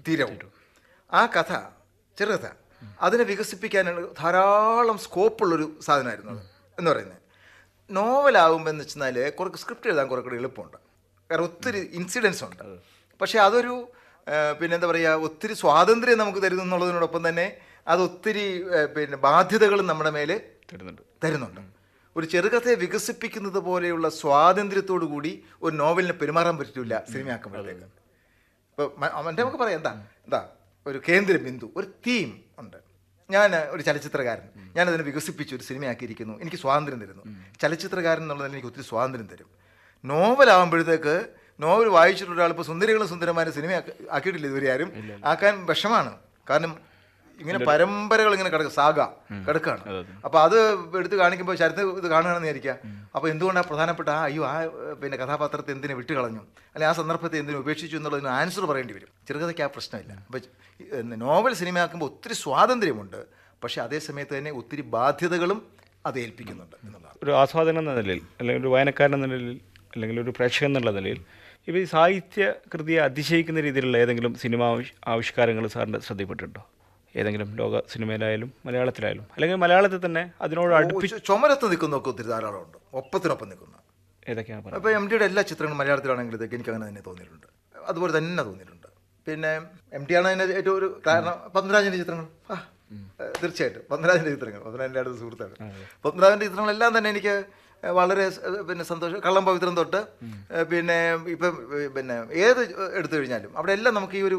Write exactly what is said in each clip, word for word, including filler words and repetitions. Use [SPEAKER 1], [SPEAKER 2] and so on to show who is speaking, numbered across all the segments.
[SPEAKER 1] തീരവും. ആ കഥ, ചെറുകഥ, അതിനെ വികസിപ്പിക്കാനുള്ള ധാരാളം സ്കോപ്പുള്ളൊരു സാധനമായിരുന്നു അത് എന്ന് പറയുന്നത്. നോവലാകുമ്പോൾ എന്ന് വെച്ചാൽ കുറേ സ്ക്രിപ്റ്റ് എഴുതാൻ കുറേ കൂടി എളുപ്പമുണ്ട്, കാരണം ഒത്തിരി ഇൻസിഡൻസ് ഉണ്ട്. പക്ഷേ അതൊരു പിന്നെന്താ പറയുക, ഒത്തിരി സ്വാതന്ത്ര്യം നമുക്ക് തരുന്നു എന്നുള്ളതിനോടൊപ്പം തന്നെ അത് ഒത്തിരി പിന്നെ ബാധ്യതകളും നമ്മുടെ മേലെ തരുന്നുണ്ട് തരുന്നുണ്ട് ഒരു ചെറുകഥയെ വികസിപ്പിക്കുന്നത് പോലെയുള്ള സ്വാതന്ത്ര്യത്തോടു കൂടി ഒരു നോവലിനെ പെരുമാറാൻ പറ്റില്ല സിനിമയാക്കുമ്പോഴത്തേക്ക്. ഇപ്പോൾ അവൻ്റെ നമുക്ക് പറയാം എന്താ എന്താ ഒരു കേന്ദ്ര ബിന്ദു, ഒരു തീം ഉണ്ട്. ഞാൻ ഒരു ചലച്ചിത്രകാരൻ, ഞാനതിനെ വികസിപ്പിച്ച് ഒരു സിനിമയാക്കിയിരിക്കുന്നു, എനിക്ക് സ്വാതന്ത്ര്യം തരുന്നു. ചലച്ചിത്രകാരൻ എന്നുള്ളതിന് എനിക്ക് ഒത്തിരി സ്വാതന്ത്ര്യം തരും. നോവലാകുമ്പോഴത്തേക്ക് നോവൽ വായിച്ചിട്ടുള്ള ഒരാൾ ഇപ്പോൾ സുന്ദരികളും സുന്ദരന്മാരെ സിനിമ ആക്കിയിട്ടില്ല ഇതുവരെ ആരും. ആക്കാൻ വിഷമാണ്, കാരണം ഇങ്ങനെ പരമ്പരകൾ ഇങ്ങനെ കിടക്കുക, സാഗ കിടക്കുകയാണ്. അപ്പോൾ അത് എടുത്ത് കാണിക്കുമ്പോൾ ചരിത്രം ഇത് കാണുകയാണെന്ന് വിചാരിക്കുക. അപ്പോൾ എന്തുകൊണ്ടാണ് പ്രധാനപ്പെട്ട ആ അയ്യോ ആ പിന്നെ കഥാപാത്രത്തെ എന്തിനെ വിട്ട് കളഞ്ഞു, അല്ലെങ്കിൽ ആ സന്ദർഭത്തെ എന്തിനു ഉപേക്ഷിച്ചു എന്നുള്ളതിന് ആൻസർ പറയേണ്ടി വരും. ചെറുകഥയ്ക്ക് ആ പ്രശ്നമില്ല. അപ്പോൾ നോവൽ സിനിമയാക്കുമ്പോൾ ഒത്തിരി സ്വാതന്ത്ര്യമുണ്ട്, പക്ഷേ അതേ സമയത്ത് തന്നെ ഒത്തിരി ബാധ്യതകളും അത് ഏൽപ്പിക്കുന്നുണ്ട് എന്നുള്ളതാണ്.
[SPEAKER 2] ഒരു ആസ്വാദനം എന്ന നിലയിൽ, അല്ലെങ്കിൽ ഒരു വായനക്കാരൻ എന്ന നിലയിൽ, അല്ലെങ്കിൽ ഒരു പ്രേക്ഷകൻ എന്നുള്ള നിലയിൽ ഇപ്പോൾ ഈ സാഹിത്യ കൃതിയെ അതിശയിക്കുന്ന രീതിയിലുള്ള ഏതെങ്കിലും സിനിമാ ആവിഷ്കാരങ്ങൾ സാറിൻ്റെ ശ്രദ്ധയിൽപ്പെട്ടിട്ടുണ്ടോ? ഏതെങ്കിലും ലോക സിനിമയിലായാലും മലയാളത്തിലായാലും, അല്ലെങ്കിൽ മലയാളത്തിൽ തന്നെ അതിനോട് അടുപ്പിച്ച്
[SPEAKER 1] ചുമരത്ത് നിൽക്കുന്നൊക്കെ ഒത്തിരി ധാരാളമുണ്ട്, ഒപ്പത്തിനൊപ്പം നിൽക്കുന്ന.
[SPEAKER 2] ഏതൊക്കെയാണ് പറയുന്നത്?
[SPEAKER 1] ഇപ്പോൾ എം ടിയുടെ എല്ലാ ചിത്രങ്ങളും മലയാളത്തിലാണെങ്കിൽ ഇതൊക്കെ എനിക്ക് അങ്ങനെ തന്നെ തോന്നിയിട്ടുണ്ട്, അതുപോലെ തന്നെ തോന്നിയിട്ടുണ്ട്. പിന്നെ എം ടി ആണ് അതിൻ്റെ ഏറ്റവും ഒരു കാരണം. പത്മരാജൻ്റെ ചിത്രങ്ങൾ, ആ തീർച്ചയായിട്ടും പത്മരാജൻ്റെ ചിത്രങ്ങൾ, പത്മരാജൻ്റെ അടുത്ത സുഹൃത്താണ്. പത്മരാജൻ്റെ ചിത്രങ്ങളെല്ലാം തന്നെ എനിക്ക് വളരെ പിന്നെ സന്തോഷം. കള്ളം പവിത്രം തൊട്ട് പിന്നെ ഇപ്പം പിന്നെ ഏത് എടുത്തു കഴിഞ്ഞാലും അവിടെ എല്ലാം നമുക്ക് ഈ ഒരു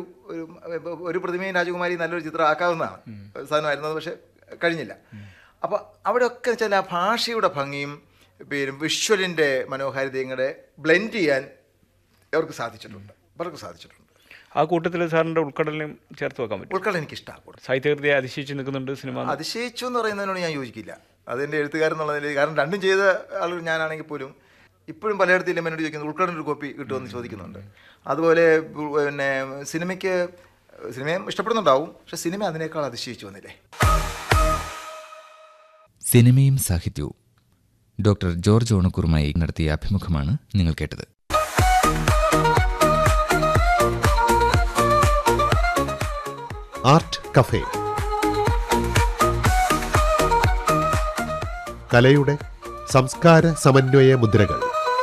[SPEAKER 1] ഒരു പ്രതിമയും രാജകുമാരി നല്ലൊരു ചിത്രം ആക്കാവുന്നതാണ് സാധനമായിരുന്നത്, പക്ഷെ കഴിഞ്ഞില്ല. അപ്പോൾ അവിടെയൊക്കെ വെച്ചാൽ ആ ഭാഷയുടെ ഭംഗിയും പിന്നെ വിഷ്വലിൻ്റെ മനോഹാരിതയും കൂടെ ബ്ലെൻഡ് ചെയ്യാൻ അവർക്ക് സാധിച്ചിട്ടുണ്ട്, അവർക്ക് സാധിച്ചിട്ടുണ്ട്.
[SPEAKER 2] ആ കൂട്ടത്തിൽ സാറിൻ്റെ ഉൾക്കടലിനും ചേർത്ത് വെക്കാൻ പറ്റും.
[SPEAKER 1] ഉൾക്കടൽ എനിക്ക് ഇഷ്ടമാണ്.
[SPEAKER 2] സാഹിത്യകൃതിയെ അതിശയിച്ച് നിൽക്കുന്നുണ്ട് സിനിമ.
[SPEAKER 1] അതിശയിച്ചു എന്ന് പറയുന്നതിനോട് ഞാൻ യോജിക്കില്ല, അതെൻ്റെ എഴുത്തുകാരൻ എന്നുള്ളതിൽ. കാരണം രണ്ടും ചെയ്ത ആളുകൾ ഞാനാണെങ്കിൽ പോലും ഇപ്പോഴും പലയിടത്തിലും എന്നോട് ചോദിക്കുന്നത് ഉൾക്കടൽ ഒരു കോപ്പി കിട്ടുമെന്ന് ചോദിക്കുന്നുണ്ട്. അതുപോലെ പിന്നെ സിനിമയ്ക്ക് സിനിമയും ഇഷ്ടപ്പെടുന്നുണ്ടാവും, പക്ഷെ സിനിമ അതിനേക്കാൾ അതിശയിച്ചു വന്നില്ലേ.
[SPEAKER 3] സിനിമയും സാഹിത്യവും ഡോക്ടർ ജോർജ് ഓണക്കൂറുമായി നടത്തിയ അഭിമുഖമാണ് നിങ്ങൾ കേട്ടത്.
[SPEAKER 4] ആർട്ട് കഫേ, കലയുടെ സംസ്കാര സമന്വയ മുദ്രകൾ.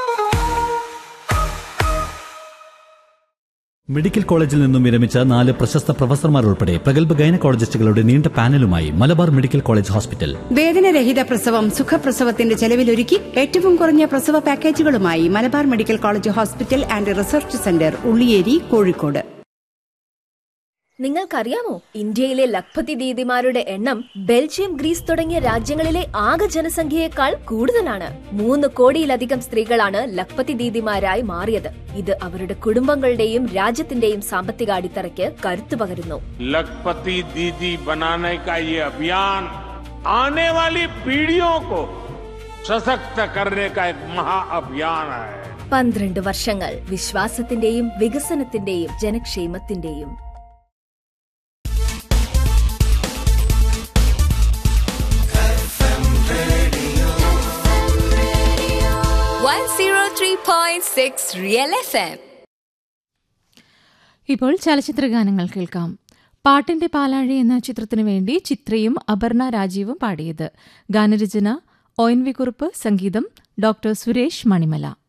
[SPEAKER 5] മെഡിക്കൽ കോളേജിൽ നിന്നും വിരമിച്ച നാല് പ്രശസ്ത പ്രൊഫസർമാർ ഉൾപ്പെടെ പ്രഗത്ഭ ഗൈനക്കോളജിസ്റ്റുകളുടെ നീണ്ട പാനലുമായി മലബാർ മെഡിക്കൽ കോളേജ് ഹോസ്പിറ്റൽ.
[SPEAKER 6] വേദനരഹിത പ്രസവം, സുഖപ്രസവത്തിന്റെ ചെലവിലൊരുക്കി ഏറ്റവും കുറഞ്ഞ പ്രസവ പാക്കേജുകളുമായി Malabar medical college hospital and research centre, Ulliyeri, Kozhikode.
[SPEAKER 7] നിങ്ങൾക്കറിയാമോ, ഇന്ത്യയിലെ ലഖ്പതി ദീദിമാരുടെ എണ്ണം ബെൽജിയം, ഗ്രീസ് തുടങ്ങിയ രാജ്യങ്ങളിലെ ആകെ ജനസംഖ്യയേക്കാൾ കൂടുതലാണ്. മൂന്ന് കോടിയിലധികം സ്ത്രീകളാണ് ലഖ്പതി ദീദിമാരായി മാറിയത്. ഇത് അവരുടെ കുടുംബങ്ങളുടെയും രാജ്യത്തിന്റെയും സാമ്പത്തിക അടിത്തറയ്ക്ക് കരുത്തു പകരുന്നു.
[SPEAKER 8] ലഖ്പതി ദീദി ബനാനെ കാ യേ അഭിയാൻ ആനെ വാലി പീഡിയോ കോ സശക്ത കർനെ കാ ഏക് മഹാ അഭിയാൻ ഹൈ.
[SPEAKER 7] പന്ത്രണ്ട് വർഷങ്ങൾ വിശ്വാസത്തിന്റെയും വികസനത്തിന്റെയും ജനക്ഷേമത്തിന്റെയും.
[SPEAKER 9] ഇപ്പോൾ ചലച്ചിത്ര ഗാനങ്ങൾ കേൾക്കാം. പാട്ടിന്റെ പാലാഴി എന്ന ചിത്രത്തിനു വേണ്ടി ചിത്രയും അപർണ രാജീവും പാടിയത്. ഗാനരചന ഒ എൻ വി കുറുപ്പ്, സംഗീതം ഡോക്ടർ സുരേഷ് മണിമല.